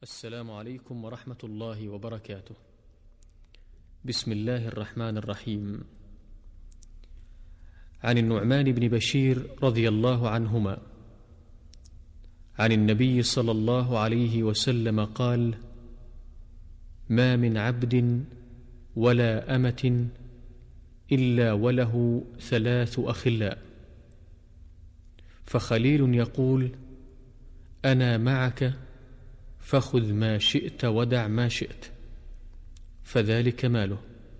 السلام عليكم ورحمة الله وبركاته. بسم الله الرحمن الرحيم. عن النعمان بن بشير رضي الله عنهما عن النبي صلى الله عليه وسلم قال: ما من عبد ولا أمة إلا وله 3 أخلاء، فخليل يقول: أنا معك فخذ ما شئت ودع ما شئت، فذلك ماله.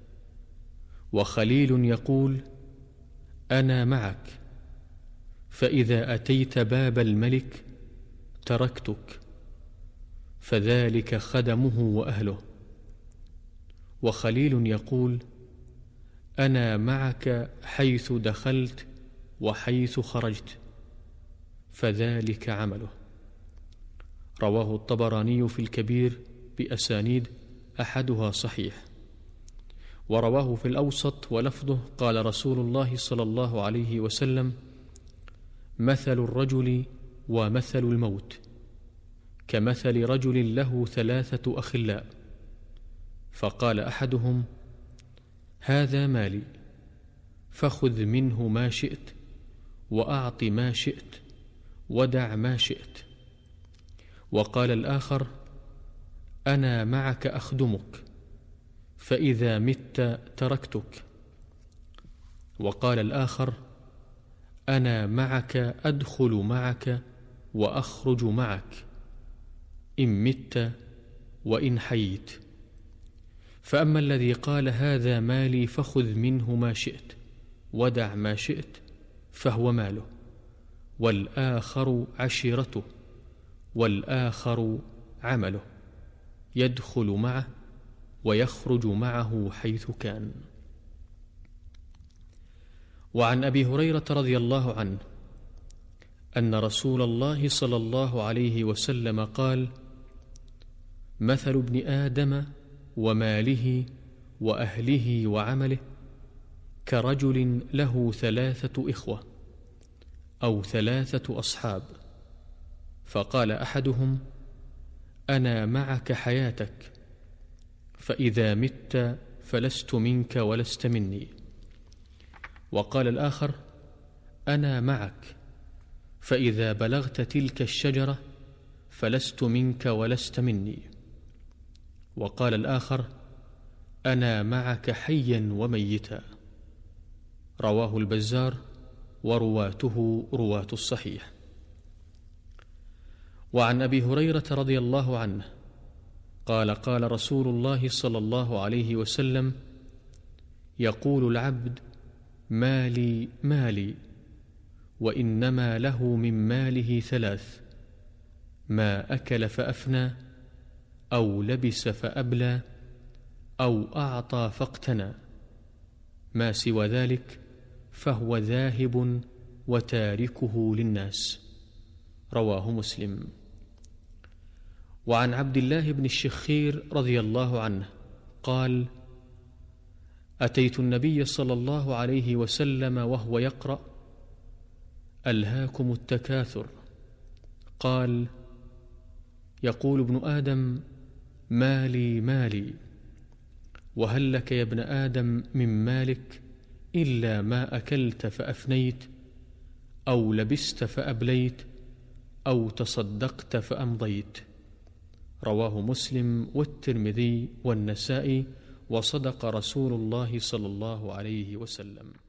وخليل يقول: أنا معك فإذا أتيت باب الملك تركتك، فذلك خدمه وأهله. وخليل يقول: أنا معك حيث دخلت وحيث خرجت، فذلك عمله. رواه الطبراني في الكبير بأسانيد أحدها صحيح، ورواه في الأوسط ولفظه: قال رسول الله صلى الله عليه وسلم: مثل الرجل ومثل الموت كمثل رجل له 3 أخلاء، فقال أحدهم: هذا مالي فخذ منه ما شئت وأعط ما شئت ودع ما شئت. وقال الآخر: أنا معك أخدمك فإذا مت تركتك. وقال الآخر: أنا معك أدخل معك وأخرج معك إن مت وإن حييت. فأما الذي قال: هذا مالي فخذ منه ما شئت ودع ما شئت، فهو ماله، والآخر عشيرته، والآخر عمله، يدخل معه ويخرج معه حيث كان. وعن أبي هريرة رضي الله عنه أن رسول الله صلى الله عليه وسلم قال: مثل ابن آدم وماله وأهله وعمله كرجل له 3 إخوة أو 3 أصحاب، فقال أحدهم: أنا معك حياتك فإذا مت فلست منك ولست مني. وقال الآخر: أنا معك فإذا بلغت تلك الشجرة فلست منك ولست مني. وقال الآخر: أنا معك حيا وميتا. رواه البزار ورواته رواة الصحيح. وعن أبي هريرة رضي الله عنه قال: قال رسول الله صلى الله عليه وسلم: يقول العبد: مالي مالي، وإنما له من ماله 3: ما أكل فأفنى، أو لبس فأبلى، أو أعطى فاقتنى، ما سوى ذلك فهو ذاهب وتاركه للناس. رواه مسلم. وعن عبد الله بن الشخير رضي الله عنه قال: أتيت النبي صلى الله عليه وسلم وهو يقرأ: ألهاكم التكاثر. قال: يقول ابن آدم: مالي مالي، وهل لك يا ابن آدم من مالك إلا ما أكلت فأفنيت، أو لبست فأبليت، أو تصدقت فأمضيت. رواه مسلم والترمذي والنسائي، وصدق رسول الله صلى الله عليه وسلم.